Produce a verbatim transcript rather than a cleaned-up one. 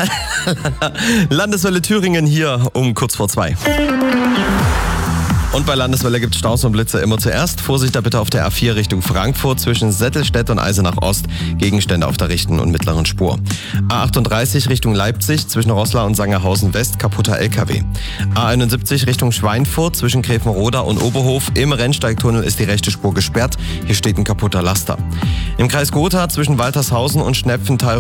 Landeswelle Thüringen hier um kurz vor zwei. Und bei Landeswelle gibt es Staus und Blitze immer zuerst. Vorsicht da bitte auf der A vier Richtung Frankfurt zwischen Settelstedt und Eisenach Ost. Gegenstände auf der rechten und mittleren Spur. A achtunddreißig Richtung Leipzig zwischen Roßla und Sangerhausen West kaputter L K W. A einundsiebzig Richtung Schweinfurt zwischen Gräfenroda und Oberhof. Im Rennsteigtunnel ist die rechte Spur gesperrt. Hier steht ein kaputter Laster. Im Kreis Gotha zwischen Waltershausen und Schnepfenthal